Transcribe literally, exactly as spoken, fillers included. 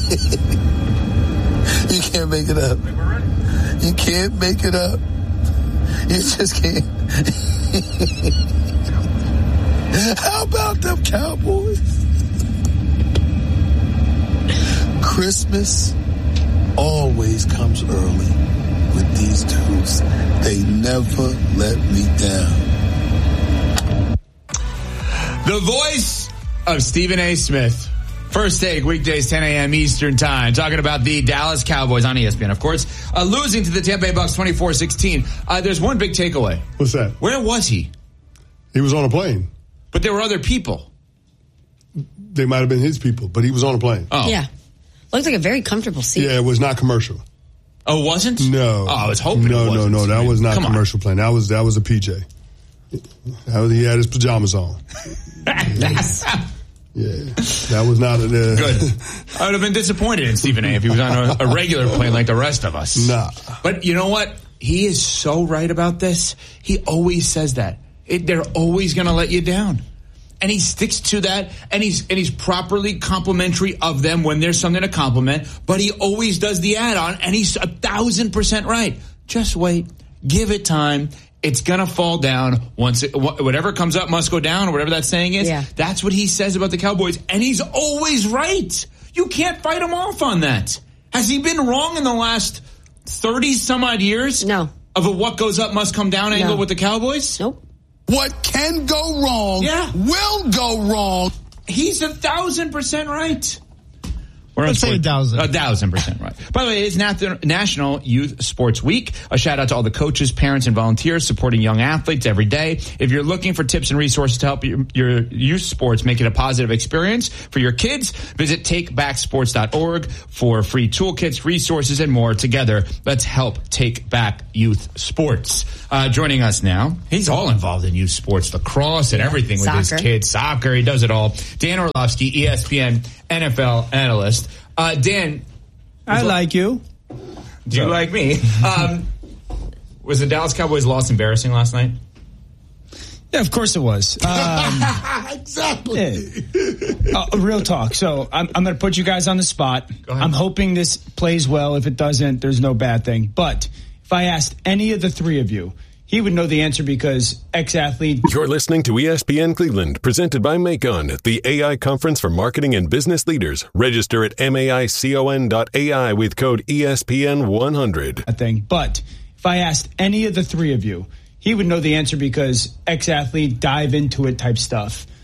You can't make it up. You can't make it up. You just can't. How about them Cowboys? Christmas always comes early with these dudes. They never let me down. The voice of Stephen A. Smith. First Take, weekdays, ten a.m. Eastern Time. Talking about the Dallas Cowboys on E S P N, of course. Uh, losing to the Tampa Bay Bucks twenty-four sixteen. Uh, there's one big takeaway. What's that? Where was he? He was on a plane. But there were other people. They might have been his people, but he was on a plane. Oh. Yeah. Looks like a very comfortable seat. Yeah, it was not commercial. Oh, it wasn't? No. Oh, I was hoping no, it wasn't. No, no, no. That was not Come commercial on. plane. That was that was a P J. That was, he had his pajamas on. Yeah, that was not a... Uh, Good. I would have been disappointed in Stephen A. if he was on a, a regular plane like the rest of us. Nah. But you know what? He is so right about this. He always says that. It, they're always going to let you down. And he sticks to that, and he's and he's properly complimentary of them when there's something to compliment, but he always does the add-on, and he's a thousand percent right. Just wait. Give it time. It's going to fall down. Once it, whatever comes up must go down, or whatever that saying is. Yeah. That's what he says about the Cowboys, and he's always right. You can't fight him off on that. Has he been wrong in the last thirty-some-odd years? No. Of a what goes up must come down angle No. with the Cowboys? Nope. What can go wrong Yeah. will go wrong. He's a thousand percent right. We're Let's say a thousand. A thousand percent right. By the way, it's Nath- National Youth Sports Week. A shout out to all the coaches, parents, and volunteers supporting young athletes every day. If you're looking for tips and resources to help your, your youth sports make it a positive experience for your kids, visit take back sports dot org for free toolkits, resources, and more. Together, let's help take back youth sports. Uh, joining us now, he's all involved in youth sports, lacrosse and everything with his Soccer. kids, soccer. He does it all. Dan Orlovsky, E S P N N F L analyst. Uh, Dan, I like you. do you like me? Um, was the Dallas Cowboys loss embarrassing last night? Yeah, of course it was. Um, Exactly. yeah. uh, real talk. So I'm, I'm going to put you guys on the spot. Go ahead. I'm hoping this plays well. If it doesn't, there's no bad thing. But if I asked any of the three of you, he would know the answer because ex-athlete. You're listening to E S P N Cleveland, presented by Macon, the A I conference for marketing and business leaders. Register at maicon dot A I with code E S P N one hundred. Thing. But if I asked any of the three of you, he would know the answer because ex-athlete, dive into it type stuff.